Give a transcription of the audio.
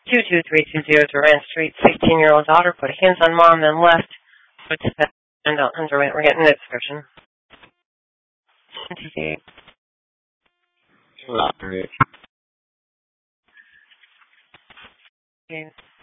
22320 Durant Street. 16-year-old daughter put hands on mom, then left. And underwent. We're getting the description. 28. Okay.